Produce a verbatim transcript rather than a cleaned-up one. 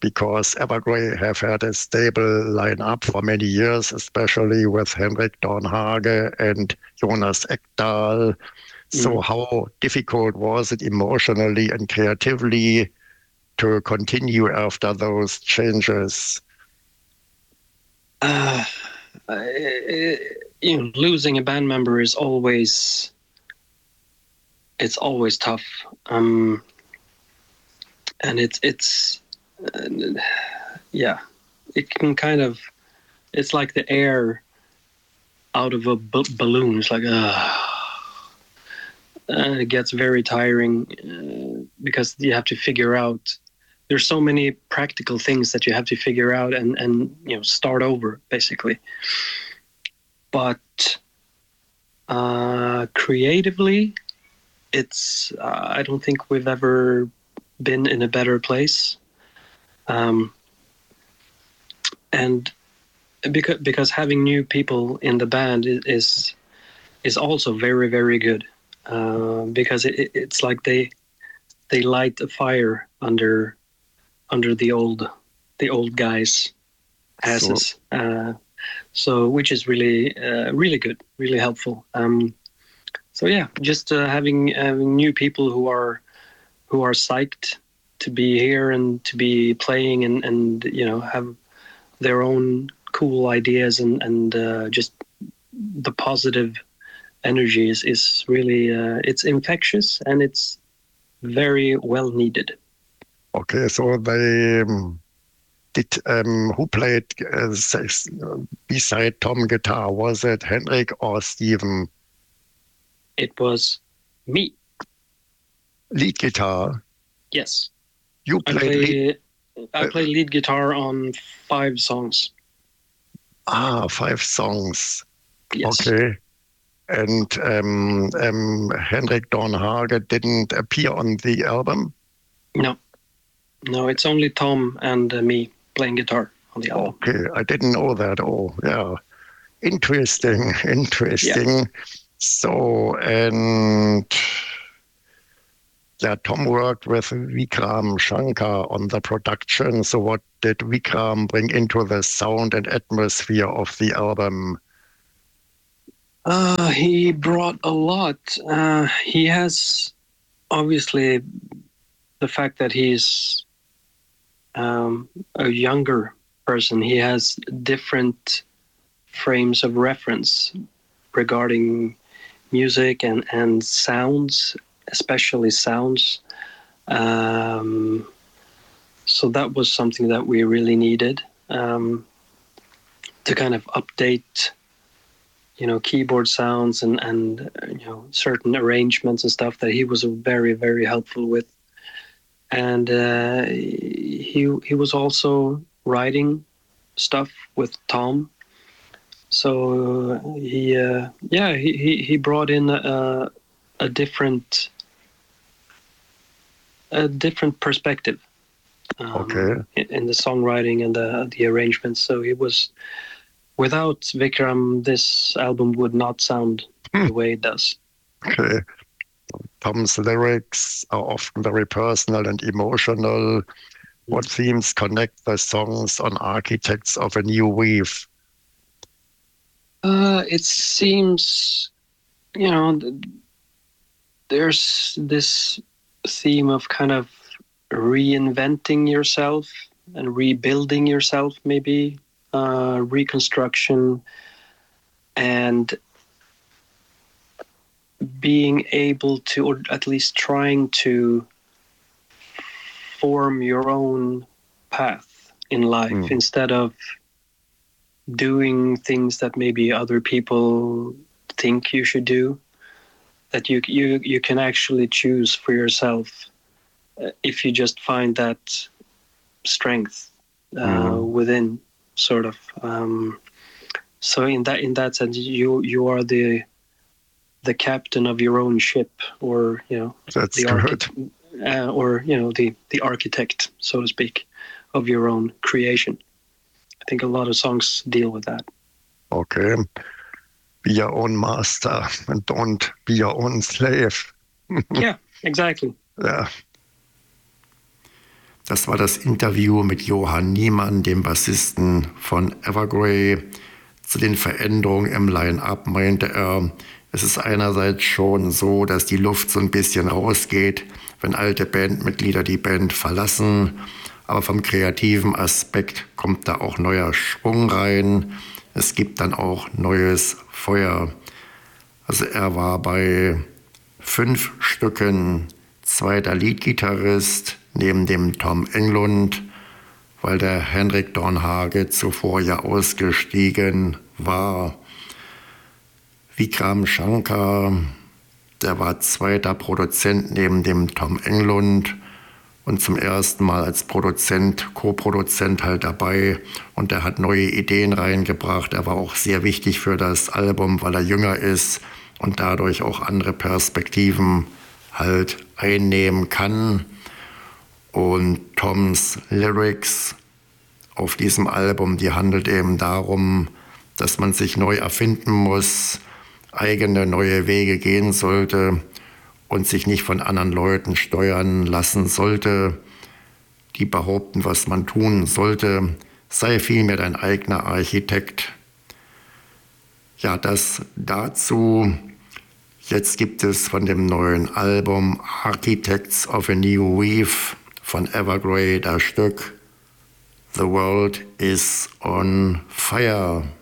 because Evergrey have had a stable lineup for many years, especially with Henrik Dornhage and Jonas Ekdahl. So Mm. how difficult was it emotionally and creatively to continue after those changes? Uh, I- you know, losing a band member is always it's always tough, um, and it's it's uh, yeah, it can kind of it's like the air out of a b- balloon. It's like uh, and it gets very tiring uh, because you have to figure out. There's so many practical things that you have to figure out and and you know start over basically, but uh, creatively it's uh, I don't think we've ever been in a better place, um, and because because having new people in the band is is also very very good, uh, because it, it's like they they light a fire under under the old the old guys' So, asses, uh, so which is really uh, really good, really helpful. Um, so yeah, just uh, having having new people who are who are psyched to be here and to be playing and, and you know have their own cool ideas and and uh, just the positive energy is, is really uh, it's infectious and it's very well needed. okay, so they um, did, um, who played uh, sax- beside Tom guitar? Was it Henrik or Steven? It was me. Lead guitar. Yes, You I played lead. play I Uh, play lead guitar on five songs. ah, five songs. Yes. Okay. And um, um, Henrik Dornhage didn't appear on the album. No, no, it's only Tom and uh, me playing guitar on the album. Okay, I didn't know that. Oh, yeah. Interesting, Yeah. interesting. So, and yeah, Tom worked with Vikram Shankar on the production. So, what did Vikram bring into the sound and atmosphere of the album? Uh, he brought a lot. Uh, he has obviously the fact that he's um, a younger person. He has different frames of reference regarding music and, and sounds, especially sounds. Um, so that was something that we really needed, um, to kind of update, you know, keyboard sounds and and uh, you know certain arrangements and stuff that he was very very helpful with. And uh, he he was also writing stuff with Tom. So he uh, yeah he, he he brought in a, a different a different perspective, um, Okay. in, in the songwriting and the the arrangements. So he was without Vikram, this album would not sound the way it does. Okay. Tom's lyrics are often very personal and emotional. What themes connect the songs on Architects of a New Wave? Uh, it seems, you know, there's this theme of kind of reinventing yourself and rebuilding yourself, maybe, uh, reconstruction, and being able to, or at least trying to, form your own path in life Mm. instead of doing things that maybe other people think you should do. That you you you can actually choose for yourself, uh, if you just find that strength uh, Mm. within, sort of. Um, so in that in that sense, you you are the the captain of your own ship, or you know That's the good. architect, uh, or you know the the architect, so to speak, of your own creation. I think a lot of songs deal with that. Okay. Be your own master and don't be your own slave. Yeah, exactly. Yeah. Das war das Interview mit Johann Niemann, dem Bassisten von Evergrey. Zu den Veränderungen im Line-Up meinte er, es ist einerseits schon so, dass die Luft so ein bisschen rausgeht, wenn alte Bandmitglieder die Band verlassen. Aber vom kreativen Aspekt kommt da auch neuer Schwung rein. Es gibt dann auch neues Feuer. Also er war bei fünf Stücken zweiter Leadgitarrist neben dem Tom Englund, weil der Henrik Dornhage zuvor ja ausgestiegen war. Vikram Shankar, der war zweiter Produzent neben dem Tom Englund und zum ersten Mal als Produzent, Co-Produzent halt dabei. Und er hat neue Ideen reingebracht. Er war auch sehr wichtig für das Album, weil er jünger ist und dadurch auch andere Perspektiven halt einnehmen kann. Und Toms Lyrics auf diesem Album, die handelt eben darum, dass man sich neu erfinden muss, eigene neue Wege gehen sollte und sich nicht von anderen Leuten steuern lassen sollte, die behaupten, was man tun sollte. Sei vielmehr dein eigener Architekt. Ja, das dazu. Jetzt gibt es von dem neuen Album Architects of a New Weave von Evergrey das Stück The World is on Fire.